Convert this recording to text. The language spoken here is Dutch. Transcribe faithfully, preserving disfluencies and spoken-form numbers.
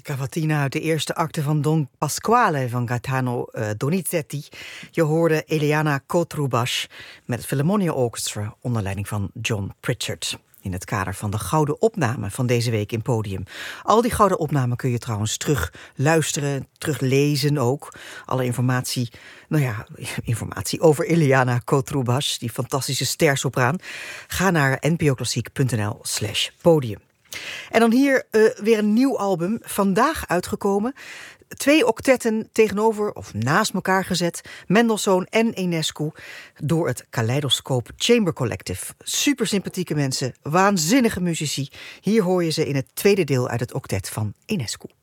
Cavatina uit de eerste acte van Don Pasquale van Gaetano uh, Donizetti. Je hoorde Eliana Kotrubash met het Philharmonia Orchestra onder leiding van John Pritchard. In het kader van de gouden opname van deze week in Podium. Al die gouden opnamen kun je trouwens terug luisteren, terug lezen ook. Alle informatie, nou ja, informatie over Eliana Kotrubash, die fantastische stersopraan. Ga naar npoklassiek.nl slash podium. En dan hier uh, weer een nieuw album, vandaag uitgekomen. Twee octetten tegenover of naast elkaar gezet. Mendelssohn en Enescu door het Kaleidoscope Chamber Collective. Super sympathieke mensen, waanzinnige muzici. Hier hoor je ze in het tweede deel uit het octet van Enescu.